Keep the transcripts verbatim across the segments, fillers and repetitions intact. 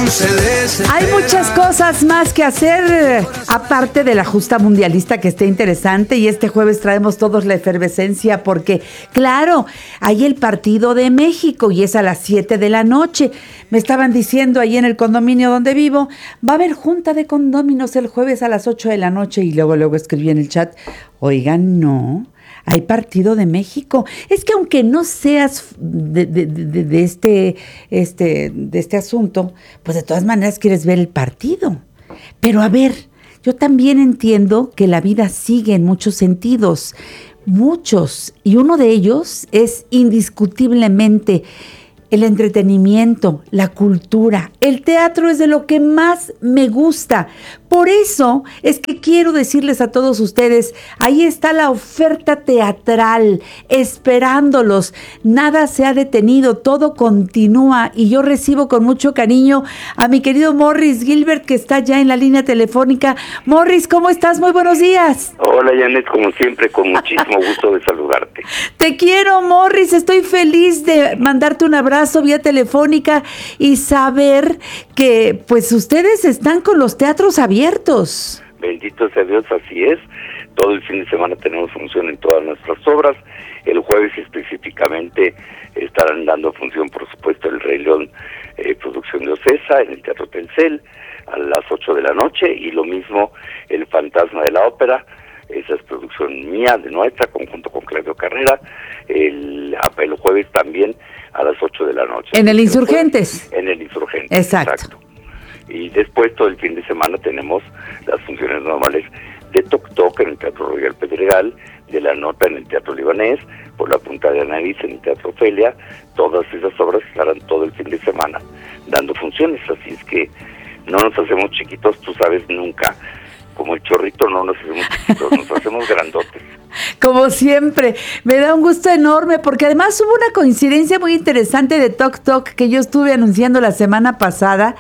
Hay muchas cosas más que hacer, aparte de la justa mundialista que esté interesante, y este jueves traemos todos la efervescencia porque, claro, hay el partido de México y es a las siete de la noche. Me estaban diciendo ahí en el condominio donde vivo, va a haber junta de condóminos el jueves a las ocho de la noche, y luego luego escribí en el chat, oigan, no, hay partido de México. Es que aunque no seas de, de, de, de, este, este, de este asunto, pues de todas maneras quieres ver el partido. Pero a ver, yo también entiendo que la vida sigue en muchos sentidos, muchos, y uno de ellos es indiscutiblemente el entretenimiento, la cultura. El teatro es de lo que más me gusta. Por eso es que quiero decirles a todos ustedes, ahí está la oferta teatral, esperándolos. Nada se ha detenido, todo continúa, y yo recibo con mucho cariño a mi querido Morris Gilbert, que está ya en la línea telefónica. Morris, ¿cómo estás? Muy buenos días. Hola, Janet, como siempre, con muchísimo gusto de saludarte. Te quiero, Morris, estoy feliz de mandarte un abrazo vía telefónica y saber que pues ustedes están con los teatros abiertos. Bendito sea Dios, así es. Todo el fin de semana tenemos función en todas nuestras obras. El jueves específicamente estarán dando función, por supuesto, El Rey León, eh, producción de Ocesa, en el Teatro Telcel, a las ocho de la noche, y lo mismo El Fantasma de la Ópera. Esa es producción mía, de nuestra, conjunto con Claudio Carrera, el, el jueves también a las ocho de la noche. En el Insurgentes. En el Insurgentes, exacto. exacto. Y después todo el fin de semana tenemos las funciones normales de Toc Toc en el Teatro Royal Pedregal, de La Nota en el Teatro Libanés, por La Punta de la Nariz en el Teatro Ofelia. Todas esas obras estarán todo el fin de semana dando funciones, así es que no nos hacemos chiquitos, tú sabes, nunca. Como el chorrito no nos hacemos chiquitos, nos hacemos grandotes. Como siempre, me da un gusto enorme, porque además hubo una coincidencia muy interesante de Toc Toc que yo estuve anunciando la semana pasada,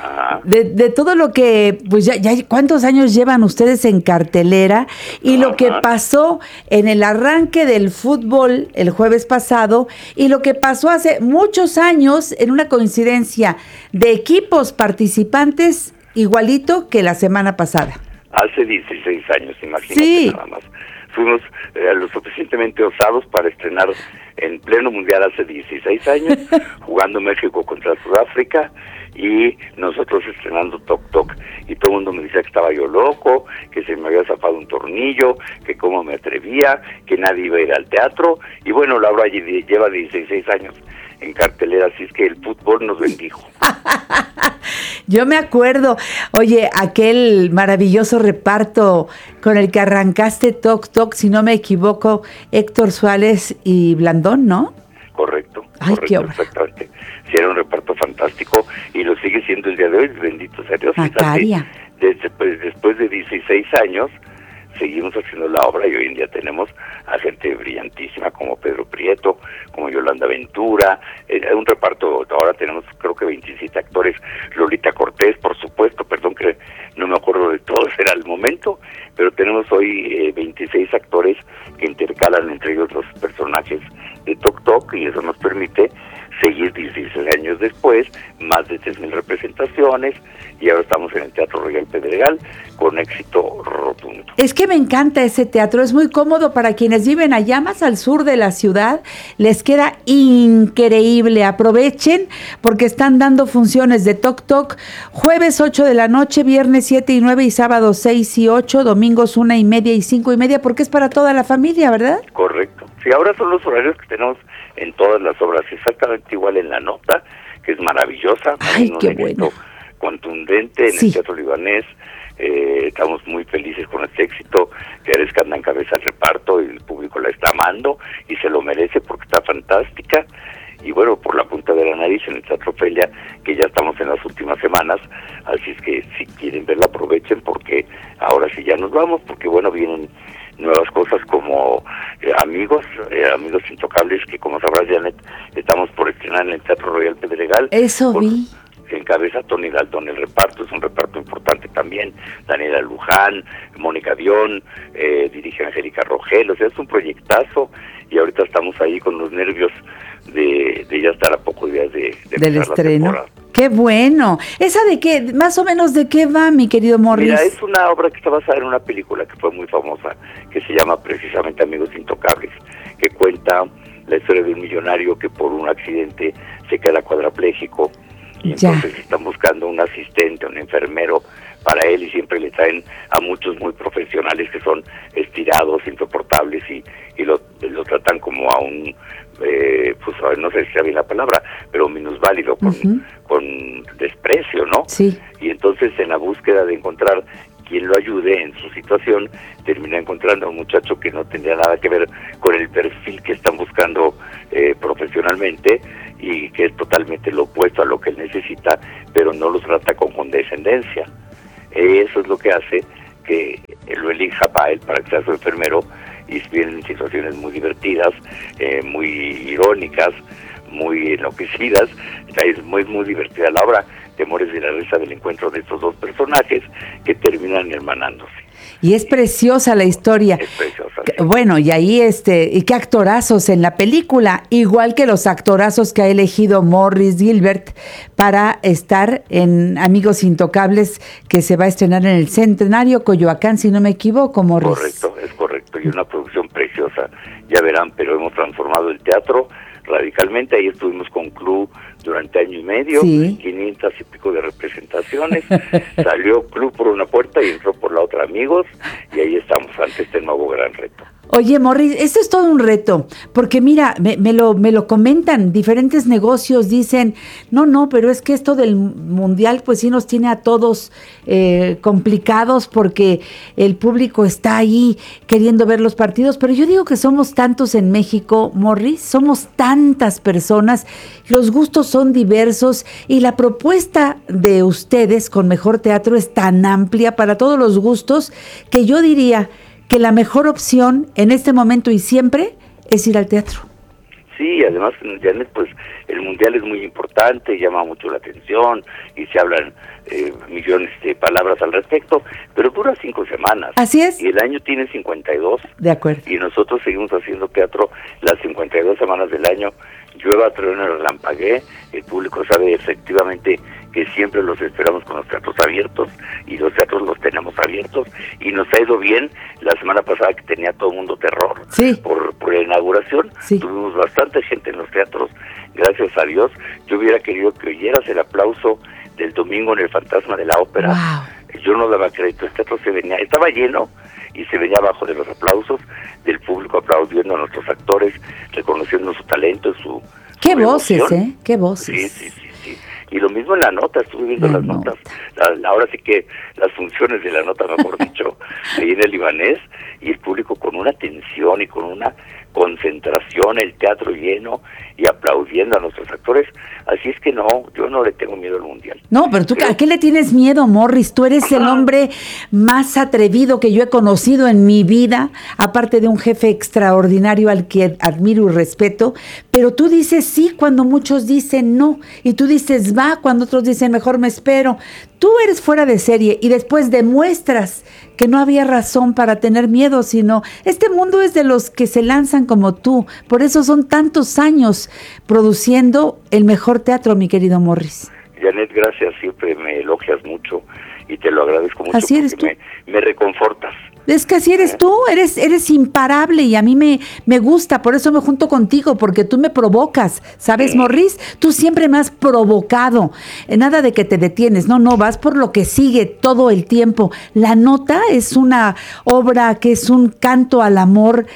de, de todo lo que, pues ya, ya, ¿cuántos años llevan ustedes en cartelera? Y lo que pasó en el arranque del fútbol el jueves pasado, y lo que pasó hace muchos años en una coincidencia de equipos participantes igualito que la semana pasada. Hace dieciséis años, imagínate, sí. Nada más. Fuimos eh, lo suficientemente osados para estrenar en pleno mundial hace dieciséis años, jugando México contra Sudáfrica, y nosotros estrenando Toc Toc, y todo el mundo me decía que estaba yo loco, que se me había zafado un tornillo, que cómo me atrevía, que nadie iba a ir al teatro, y bueno, Laura allí lleva dieciséis años en cartelera, así es que el fútbol nos bendijo. Yo me acuerdo, oye, aquel maravilloso reparto con el que arrancaste Toc Toc, si no me equivoco, Héctor Suárez y Blandón, ¿no? Correcto. Ay, correcto, qué obra. Exactamente. Sí, era un reparto fantástico y lo sigue siendo el día de hoy, bendito sea Dios. Macaria. Desde, pues, después de dieciséis años seguimos haciendo la obra, y hoy en día tenemos a gente brillantísima como Pedro Prieto, como Yolanda Ventura, eh, un reparto, ahora tenemos creo que veintisiete actores, Lolita Cortés, por supuesto, perdón que no me acuerdo de todos, era el momento, pero tenemos hoy eh, veintiséis actores que intercalan entre ellos los personajes de Toc Toc, y eso nos permite seguir dieciséis años después, más de tres mil representaciones, y ahora estamos en el Teatro Royal Pedregal con éxito rotundo. Es que me encanta ese teatro, es muy cómodo para quienes viven allá más al sur de la ciudad, les queda increíble. Aprovechen porque están dando funciones de Toc Toc jueves ocho de la noche, viernes siete y nueve, y sábado seis y ocho, domingos una y media y cinco y media, porque es para toda la familia, ¿verdad? Correcto. Sí, ahora son los horarios que tenemos en todas las obras, exactamente igual en La Nota, que es maravillosa. Ay, qué bueno. Contundente en sí. El Teatro Libanés. Eh, estamos muy felices con este éxito. Teresca anda en cabeza al reparto y el público la está amando y se lo merece porque está fantástica. Y bueno, por La Punta de la Nariz en el Teatro Ofelia, que ya estamos en las últimas semanas, así es que si quieren verla aprovechen, porque ahora sí ya nos vamos, porque bueno, vienen nuevas cosas como eh, Amigos, eh, Amigos Intocables, que como sabrás, Janet, estamos por estrenar en el Teatro Royal Pedregal. Eso por, vi. Se encabeza Tony Galdón el reparto, es un reparto importante también, Daniela Luján, Mónica Dion, eh, dirige Angélica Rogel, o sea, es un proyectazo, y ahorita estamos ahí con los nervios de, de ya estar a pocos días de, de del estreno. Qué bueno. ¿Esa de qué, más o menos de qué va, mi querido Morris? Mira, es una obra que está basada en una película que fue muy famosa, que se llama precisamente Amigos Intocables, que cuenta la historia de un millonario que por un accidente se queda cuadrapléjico y Ya. entonces están buscando un asistente, un enfermero para él y siempre le traen a muchos muy profesionales que son estirados, insoportables y, y lo, lo tratan como a un, eh, pues no sé si sea bien la palabra, pero minusválido, con, Uh-huh. con desprecio, ¿no? Sí. Y entonces en la búsqueda de encontrar quien lo ayude en su situación, termina encontrando a un muchacho que no tendría nada que ver con el perfil que están buscando eh, profesionalmente y que es totalmente lo opuesto a lo que él necesita, pero no los trata con condescendencia. Eso es lo que hace que lo elija para él, para que sea su enfermero, y vienen situaciones muy divertidas, eh, muy irónicas, muy enloquecidas. Es muy, muy divertida la obra. Te mueres de la risa del encuentro de estos dos personajes que terminan hermanándose. Y es preciosa la historia. Es preciosa. Que- Bueno, y ahí este, y qué actorazos en la película, igual que los actorazos que ha elegido Morris Gilbert para estar en Amigos Intocables, que se va a estrenar en el Centenario Coyoacán, si no me equivoco, Morris. Correcto, es correcto. Y una producción preciosa, ya verán, pero hemos transformado el teatro radicalmente. Ahí estuvimos con Club durante año y medio, Sí. quinientas y pico de representaciones. Salió Club por una puerta y entró por la otra Amigos, y ahí estamos ante este nuevo gran reto. Oye, Morris, esto es todo un reto, porque mira, me, me lo me lo comentan, diferentes negocios dicen, no, no, pero es que esto del mundial pues sí nos tiene a todos eh, complicados porque el público está ahí queriendo ver los partidos, pero yo digo que somos tantos en México, Morris, somos tantas personas, los gustos son diversos y la propuesta de ustedes con Mejor Teatro es tan amplia para todos los gustos que yo diría que la mejor opción en este momento y siempre es ir al teatro. Sí, además, Janet, pues el mundial es muy importante, llama mucho la atención y se hablan eh, millones de palabras al respecto, pero dura cinco semanas. Así es. Y el año tiene cincuenta y dos. De acuerdo. Y nosotros seguimos haciendo teatro las cincuenta y dos semanas del año. Llueva, truene, relampaguee, el público sabe efectivamente que siempre los esperamos con los teatros abiertos y los teatros los tenemos abiertos y nos ha ido bien. La semana pasada que tenía todo el mundo terror Sí. por, por la inauguración, Sí. tuvimos bastante gente en los teatros, gracias a Dios. Yo hubiera querido que oyeras el aplauso del domingo en el Fantasma de la Ópera. Wow. Yo no daba crédito, el teatro se venía, estaba lleno y se venía abajo de los aplausos del público aplaudiendo a nuestros actores, reconociendo su talento, su Qué su voces, emoción. ¿eh? Qué voces. Sí, sí, sí, sí. Y lo mismo en la nota, estuve viendo La las nota. notas, la- la- ahora sí que las funciones de la nota, mejor dicho, ahí en el libanés, y el público con una atención y con una concentración, el teatro lleno y aplaudiendo a nuestros actores. Así es que no, yo no le tengo miedo al mundial. No, pero tú, Pero- ¿a qué le tienes miedo, Morris? Tú eres el Ajá. hombre más atrevido que yo he conocido en mi vida, aparte de un jefe extraordinario al que admiro y respeto, pero tú dices sí cuando muchos dicen no, y tú dices va cuando otros dicen mejor me espero. Tú eres fuera de serie y después demuestras que no había razón para tener miedo, sino este mundo es de los que se lanzan como tú. Por eso son tantos años produciendo el mejor teatro, mi querido Morris. Janet, gracias, siempre me elogias mucho y te lo agradezco mucho. Así eres porque me, me reconfortas. Es que así eres tú, eres, eres imparable y a mí me, me gusta, por eso me junto contigo, porque tú me provocas, ¿sabes, Sí. Morris? Tú siempre me has provocado, Eh, nada de que te detienes, no, no, vas por lo que sigue todo el tiempo. La Nota es una obra que es un canto al amor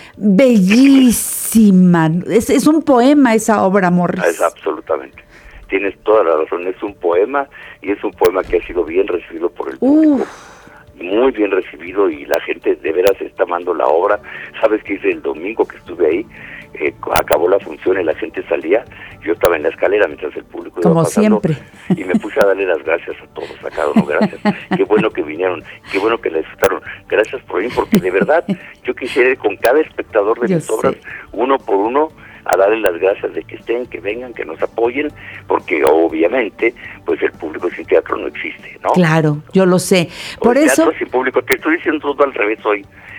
bellísima, es, es un poema esa obra, Morris. Es absolutamente. Tienes toda la razón, es un poema y es un poema que ha sido bien recibido por el público. Uf. Muy bien recibido y la gente de veras está amando la obra. ¿Sabes qué hice el domingo que estuve ahí? Eh, acabó la función y la gente salía. Yo estaba en la escalera mientras el público iba Como pasando, siempre. y me puse a darle las gracias a todos, a cada uno. Gracias. Qué bueno que vinieron, qué bueno que la disfrutaron. Gracias por venir, porque de verdad yo quisiera ir con cada espectador de Yo mis sé. obras, uno por uno, a darle las gracias de que estén, que vengan, que nos apoyen, porque obviamente pues el público sin teatro no existe, ¿no? Claro, yo lo sé. Por el eso... teatro sin público, te estoy diciendo todo al revés hoy.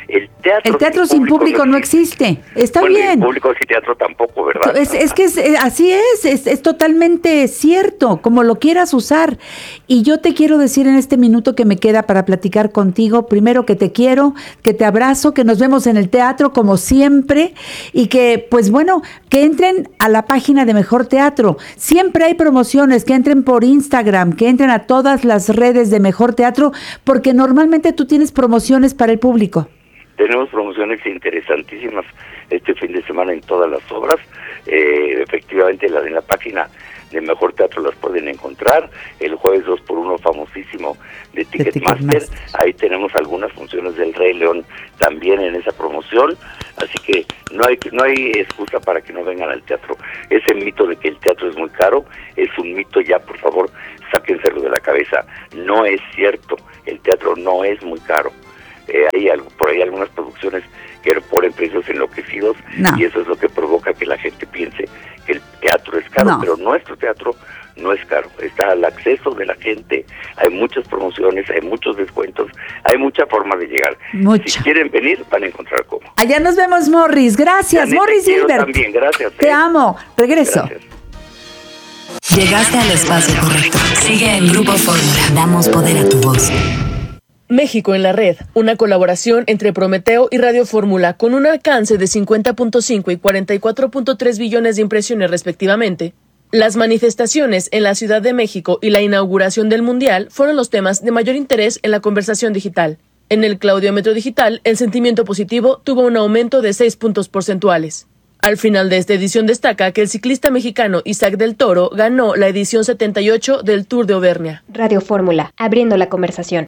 El teatro, el teatro sin público, público no existe. existe. Está bueno, bien. El público sin teatro tampoco, ¿verdad? Es, es que es, así es, es, es totalmente cierto, como lo quieras usar. Y yo te quiero decir en este minuto que me queda para platicar contigo, primero que te quiero, que te abrazo, que nos vemos en el teatro como siempre y que, pues bueno, que entren a la página de Mejor Teatro. Siempre hay promociones, que entren por Instagram, que entren a todas las redes de Mejor Teatro, porque normalmente tú tienes promociones para el público. Tenemos promociones interesantísimas este fin de semana en todas las obras. Eh, efectivamente, las en la página de Mejor Teatro las pueden encontrar. El jueves dos por uno famosísimo de Ticketmaster. Ticketmaster. Ahí tenemos algunas funciones del Rey León también en esa promoción. Así que no hay no hay excusa para que no vengan al teatro. Ese mito de que el teatro es muy caro es un mito ya, por favor, sáquenselo de la cabeza. No es cierto. El teatro no es muy caro. Eh, hay algo, por ahí algunas producciones que ponen precios enloquecidos no. y eso es lo que provoca que la gente piense que el teatro es caro, no. pero nuestro teatro no es caro, está al acceso de la gente, hay muchas promociones, hay muchos descuentos, hay mucha forma de llegar. Mucha. Si quieren venir, van a encontrar cómo. Allá nos vemos, Morris, gracias, Janet, Morris Gilbert. También, gracias. Te eh. amo, regreso. Gracias. Llegaste al espacio correcto. Sigue en Grupo Fórmula. Damos poder a tu voz. México en la red, una colaboración entre Prometeo y Radio Fórmula con un alcance de cincuenta punto cinco y cuarenta y cuatro punto tres billones de impresiones respectivamente. Las manifestaciones en la Ciudad de México y la inauguración del Mundial fueron los temas de mayor interés en la conversación digital. En el Claudiómetro Digital, el sentimiento positivo tuvo un aumento de seis puntos porcentuales. Al final de esta edición destaca que el ciclista mexicano Isaac del Toro ganó la edición setenta y ocho del Tour de Auvernia. Radio Fórmula, abriendo la conversación.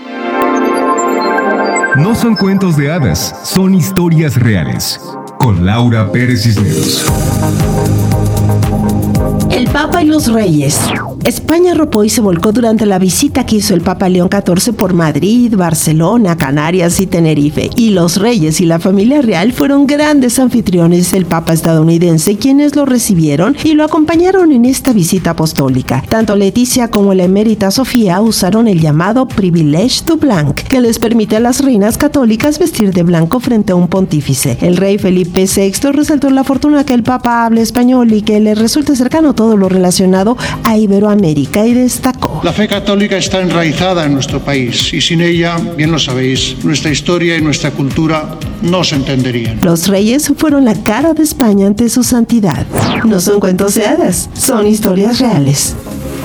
No son cuentos de hadas, son historias reales. Con Laura Pérez Cisneros. El Papa y los Reyes. España arropó y se volcó durante la visita que hizo el Papa León catorce por Madrid, Barcelona, Canarias y Tenerife. Y los reyes y la familia real fueron grandes anfitriones del Papa estadounidense, quienes lo recibieron y lo acompañaron en esta visita apostólica. Tanto Leticia como la emérita Sofía usaron el llamado Privilege du Blanc, que les permite a las reinas católicas vestir de blanco frente a un pontífice. El rey Felipe sexto resaltó la fortuna que el Papa hable español y que le resulte cercano todo lo relacionado a Iberoamérica, y destacó: la fe católica está enraizada en nuestro país y sin ella, bien lo sabéis, nuestra historia y nuestra cultura no se entenderían. Los reyes fueron la cara de España ante su santidad. No son cuentos de hadas, son historias reales.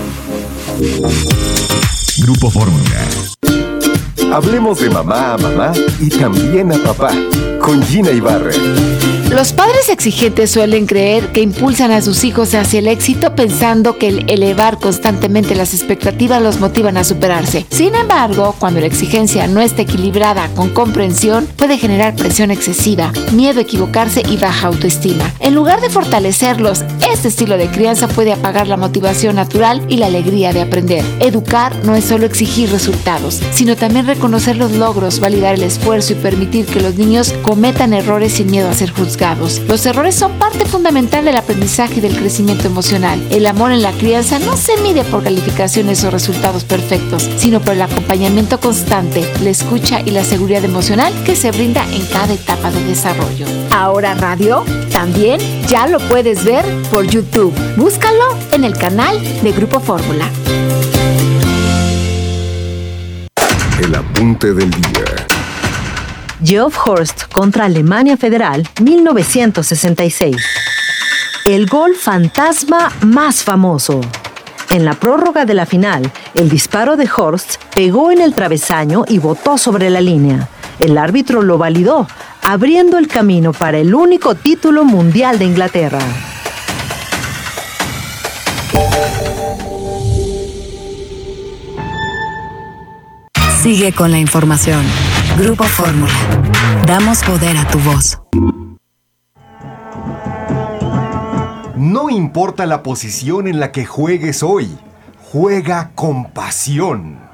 Grupo Fórmula. Hablemos de mamá a mamá y también a papá, con Gina Ibarra. Los padres exigentes suelen creer que impulsan a sus hijos hacia el éxito pensando que el elevar constantemente las expectativas los motivan a superarse. Sin embargo, cuando la exigencia no está equilibrada con comprensión, puede generar presión excesiva, miedo a equivocarse y baja autoestima. En lugar de fortalecerlos, este estilo de crianza puede apagar la motivación natural y la alegría de aprender. Educar no es solo exigir resultados, sino también reconocer los logros, validar el esfuerzo y permitir que los niños cometan errores sin miedo a ser juzgados. Los errores son parte fundamental del aprendizaje y del crecimiento emocional. El amor en la crianza no se mide por calificaciones o resultados perfectos, sino por el acompañamiento constante, la escucha y la seguridad emocional que se brinda en cada etapa de desarrollo. Ahora radio, también ya lo puedes ver por YouTube. Búscalo en el canal de Grupo Fórmula. El apunte del día. Geoff Horst contra Alemania Federal, mil novecientos sesenta y seis. El gol fantasma más famoso. En la prórroga de la final, el disparo de Horst pegó en el travesaño y botó sobre la línea. El árbitro lo validó, abriendo el camino para el único título mundial de Inglaterra. Sigue con la información. Grupo Fórmula. Damos poder a tu voz. No importa la posición en la que juegues hoy, juega con pasión.